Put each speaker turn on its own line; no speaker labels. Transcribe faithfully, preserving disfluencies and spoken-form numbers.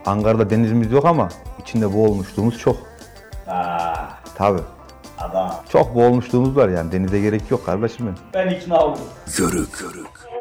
Ankara'da denizimiz yok ama içinde boğulmuşluğumuz çok.
Aa,
Tabii.
adam.
Çok boğulmuşluğumuz var yani. Denize gerek yok kardeşim benim.
Ben ikna oldum.
Körük. Körük.